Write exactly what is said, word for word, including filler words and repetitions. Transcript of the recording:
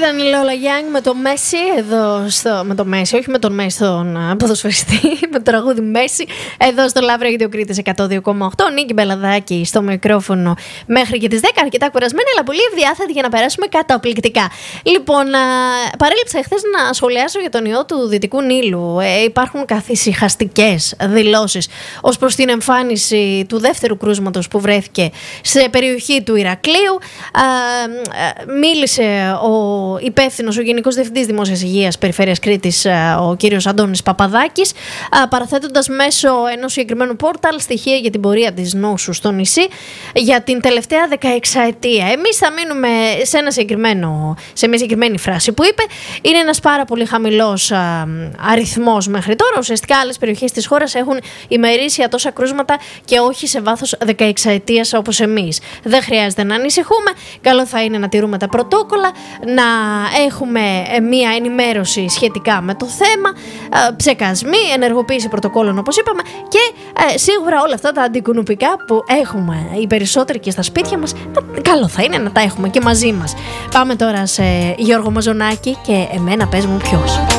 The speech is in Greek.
Ήταν η Lola Young με το Messi εδώ στο, με το Messi, όχι με τον Messi τον ποδοσφαιριστή, με το τραγούδι Messi εδώ στο Λαύριο γιατί ο Κρήτης εκατό δύο κόμμα οκτώ. Νίκη Μπελαδάκη στο μικρόφωνο μέχρι και τις δέκα, αρκετά κουρασμένη αλλά πολύ ευδιάθετη για να περάσουμε καταπληκτικά. Λοιπόν, παρέλειψα χθες να σχολιάσω για τον ιό του Δυτικού Νείλου. Ε, υπάρχουν καθησυχαστικές δηλώσεις ως προς την εμφάνιση του δεύτερου κρούσματος που βρέθηκε σε περιοχή του Ηρακλείου. Ε, μίλησε ο υπεύθυνος, ο Γενικός Διευθυντής Δημόσιας Υγείας Περιφέρειας Κρήτης, ο κύριος Αντώνης Παπαδάκης, παραθέτοντας μέσω ενός συγκεκριμένου πόρταλ στοιχεία για την πορεία της νόσου στο νησί για την τελευταία δεκαεξαετία. Εμείς θα μείνουμε σε, ένα συγκεκριμένο, σε μια συγκεκριμένη φράση που είπε. Είναι ένας πάρα πολύ χαμηλός α, αριθμός μέχρι τώρα. Ουσιαστικά άλλες περιοχές της χώρας έχουν ημερήσια τόσα κρούσματα και όχι σε βάθος δεκαεξαετίας όπως εμείς. Δεν χρειάζεται να ανησυχούμε. Καλό θα είναι να τηρούμε τα πρωτόκολλα, να έχουμε μία ενημέρωση σχετικά με το θέμα, ψεκασμοί, ενεργοποίηση πρωτοκόλλων όπως είπαμε και ε, σίγουρα όλα αυτά τα αντικουνουπικά που έχουμε οι περισσότεροι και στα σπίτια μας, καλό θα είναι να τα έχουμε και μαζί μας. Πάμε τώρα σε Γιώργο Μαζονάκη και εμένα πες μου ποιος.